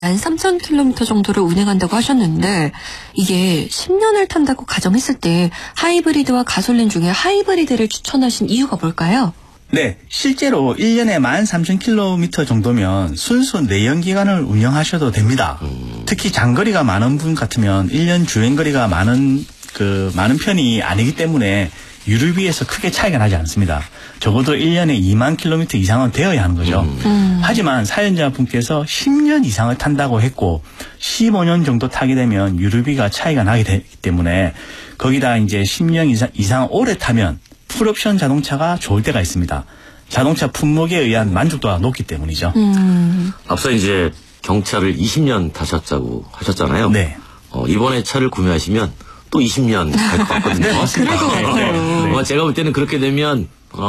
13,000km 정도를 운행한다고 하셨는데 이게 10년을 탄다고 가정했을 때 하이브리드와 가솔린 중에 하이브리드를 추천하신 이유가 뭘까요? 네, 실제로 1년에 13,000km 정도면 순수 내연기관을 운영하셔도 됩니다. 특히 장거리가 많은 분 같으면 1년 주행거리가 많은 편이 아니기 때문에 유류비에서 크게 차이가 나지 않습니다. 적어도 1년에 2만 킬로미터 이상은 되어야 하는 거죠. 하지만 사연자분께서 10년 이상을 탄다고 했고 15년 정도 타게 되면 유류비가 차이가 나게 되기 때문에 거기다 이제 10년 이상 오래 타면 풀옵션 자동차가 좋을 때가 있습니다. 자동차 품목에 의한 만족도가 높기 때문이죠. 앞서 이제 경차를 20년 타셨다고 하셨잖아요. 네. 이번에 차를 구매하시면 또 20년 갈 것 같거든요. 네, 맞습니다. 그럴 것 같아요. 네. 제가 볼 때는 그렇게 되면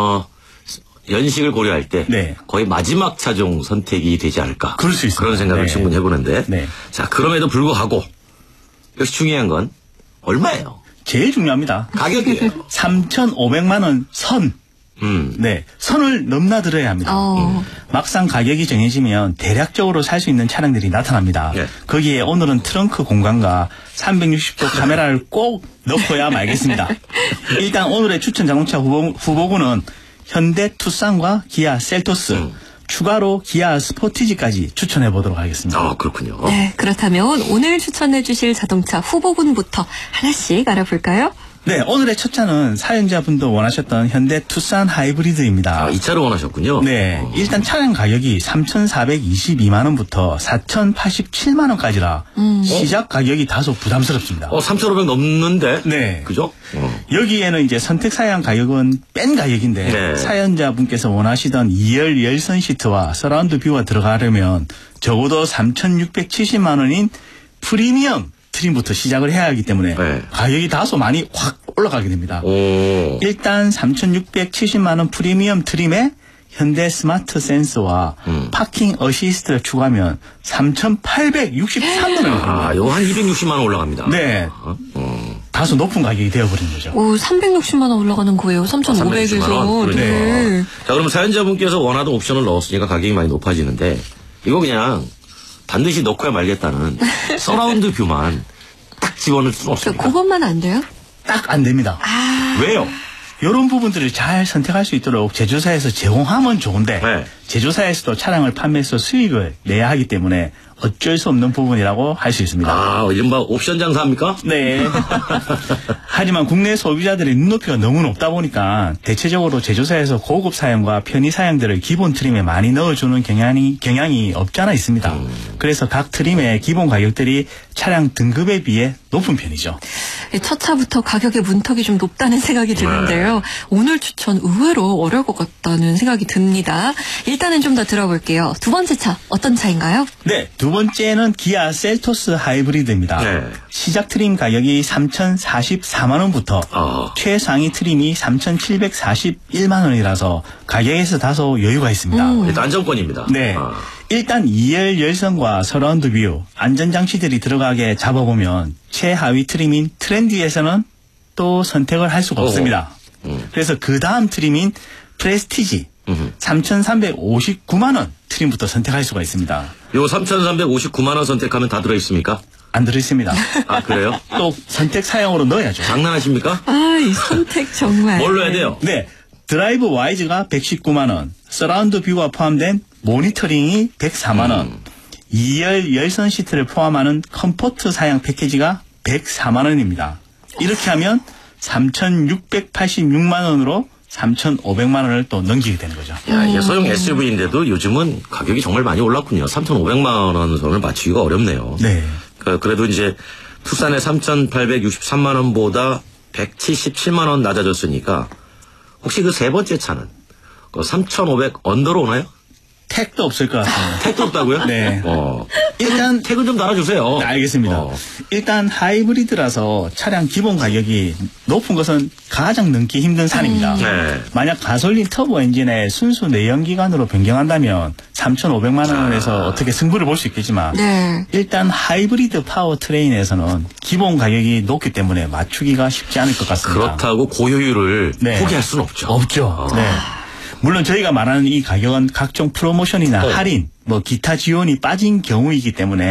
연식을 고려할 때 네. 거의 마지막 차종 선택이 되지 않을까. 그럴 수 있습니다. 그런 생각을 네. 충분히 해보는데. 네. 자, 그럼에도 불구하고 역시 중요한 건 얼마예요? 제일 중요합니다. 가격이에요. 3,500만 원 선. 네, 선을 넘나들어야 합니다. 막상 가격이 정해지면 대략적으로 살 수 있는 차량들이 나타납니다. 네. 거기에 오늘은 트렁크 공간과 360도 카메라를 꼭 넣고야 말겠습니다. 일단 오늘의 추천 자동차 후보군은 현대 투싼과 기아 셀토스, 추가로 기아 스포티지까지 추천해 보도록 하겠습니다. 그렇군요. 네, 그렇다면 오늘 추천해 주실 자동차 후보군부터 하나씩 알아볼까요? 네, 오늘의 첫 차는 사연자분도 원하셨던 현대 투싼 하이브리드입니다. 이 차를 원하셨군요. 네, 일단 차량 가격이 3,422만 원부터 4,087만 원까지라 시작 가격이 다소 부담스럽습니다. 3,500 넘는데? 네. 그죠? 여기에는 이제 선택 사양 가격은 뺀 가격인데 네. 사연자분께서 원하시던 2열 열선 시트와 서라운드 뷰가 들어가려면 적어도 3,670만 원인 프리미엄 트림부터 시작을 해야 하기 때문에 네. 가격이 다소 많이 확 올라가게 됩니다. 일단 3,670만 원 프리미엄 트림에 현대 스마트 센서와 파킹 어시스트를 추가하면 3,863만 원. 요거 한 260만 원 올라갑니다. 네. 다소 높은 가격이 되어버린 거죠. 360만 원 올라가는 거예요. 3,500에서. 네. 자, 그럼 사연자분께서 원하던 옵션을 넣었으니까 가격이 많이 높아지는데 이거 그냥 반드시 넣고야 말겠다는 서라운드 뷰만 딱 집어넣을 수는 없습니다. 그것만 안 돼요? 딱 안 됩니다. 왜요? 이런 부분들을 잘 선택할 수 있도록 제조사에서 제공하면 좋은데 네. 제조사에서도 차량을 판매해서 수익을 내야 하기 때문에 어쩔 수 없는 부분이라고 할 수 있습니다. 이른바 옵션 장사합니까? 네. 하지만 국내 소비자들의 눈높이가 너무 높다 보니까 대체적으로 제조사에서 고급 사양과 편의 사양들을 기본 트림에 많이 넣어주는 경향이 없지 않아 있습니다. 그래서 각 트림의 기본 가격들이 차량 등급에 비해 높은 편이죠. 첫 차부터 가격의 문턱이 좀 높다는 생각이 드는데요. 오늘 추천 의외로 어려울 것 같다는 생각이 듭니다. 일단은 좀 더 들어볼게요. 두 번째 차 어떤 차인가요? 네. 두 번째는 기아 셀토스 하이브리드입니다. 네. 시작 트림 가격이 3,044만 원부터 최상위 트림이 3,741만 원이라서 가격에서 다소 여유가 있습니다. 일단 안정권입니다. 네. 일단 2열 열선과 서라운드 뷰, 안전장치들이 들어가게 잡아보면 최하위 트림인 트렌디에서는 또 선택을 할 수가 없습니다. 그래서 그 다음 트림인 프레스티지 3,359만 원 트림부터 선택할 수가 있습니다. 요 3,359만 원 선택하면 다 들어있습니까? 안 들어있습니다. 그래요? 또 선택 사양으로 넣어야죠. 장난하십니까? 이 선택 정말. 뭘 넣어야 돼요? 네. 드라이브 와이즈가 119만 원, 서라운드 뷰가 포함된 모니터링이 104만 원, 2열 열선 시트를 포함하는 컴포트 사양 패키지가 104만 원입니다. 이렇게 하면 3,686만 원으로 3,500만 원을 또 넘기게 되는 거죠. 이게 소형 SUV인데도 요즘은 가격이 정말 많이 올랐군요. 3,500만 원 선을 맞추기가 어렵네요. 네. 그래도 이제 투싼의 3,863만 원보다 177만 원 낮아졌으니까 혹시 그 세 번째 차는 3,500 언더로 오나요? 택도 없을 것 같습니다. 택도 없다고요? 네. 일단 택은 좀 달아주세요. 네, 알겠습니다. 일단 하이브리드라서 차량 기본 가격이 높은 것은 가장 넘기 힘든 산입니다. 네. 만약 가솔린 터보 엔진에 순수 내연기관으로 변경한다면 3,500만 원에서 어떻게 승부를 볼 수 있겠지만 일단 하이브리드 파워 트레인에서는 기본 가격이 높기 때문에 맞추기가 쉽지 않을 것 같습니다. 그렇다고 고효율을 포기할 수는 없죠. 없죠. 네. 물론 저희가 말하는 이 가격은 각종 프로모션이나 할인, 뭐 기타 지원이 빠진 경우이기 때문에